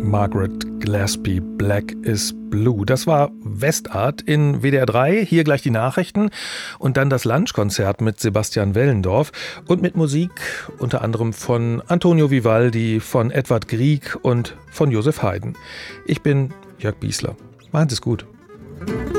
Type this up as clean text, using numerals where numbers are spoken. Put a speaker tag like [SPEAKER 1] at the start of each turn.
[SPEAKER 1] Margaret Gillespie, Black is Blue. Das war Westart in WDR 3. Hier gleich die Nachrichten und dann das Lunchkonzert mit Sebastian Wellendorf und mit Musik unter anderem von Antonio Vivaldi, von Edvard Grieg und von Joseph Haydn. Ich bin Jörg Biesler. Macht es gut.